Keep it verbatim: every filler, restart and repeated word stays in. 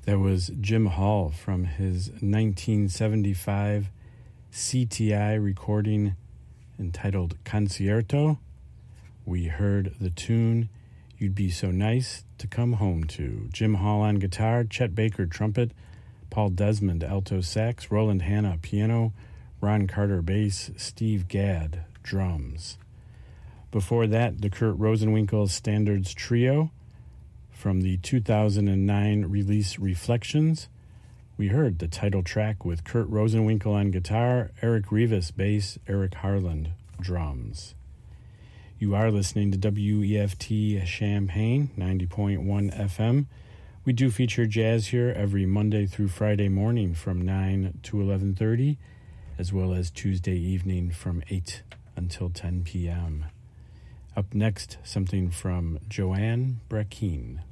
That was Jim Hall from his nineteen seventy-five C T I recording entitled Concierto. We heard the tune You'd Be So Nice to Come Home To. Jim Hall on guitar, Chet Baker trumpet, Paul Desmond alto sax, Roland Hanna piano, Ron Carter bass, Steve Gadd drums. Before that, the Kurt Rosenwinkel Standards Trio from the two thousand nine release Reflections. We heard the title track with Kurt Rosenwinkel on guitar, Eric Rivas bass, Eric Harland drums. You are listening to W E F T Champaign, ninety point one F M. We do feature jazz here every Monday through Friday morning from nine to eleven thirty, as well as Tuesday evening from eight until ten p.m. Up next, something from Joanne Brackeen.